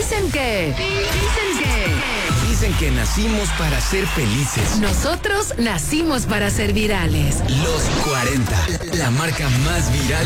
Dicen que nacimos para ser felices. nosotros nacimos para ser virales. Los 40, la marca más viral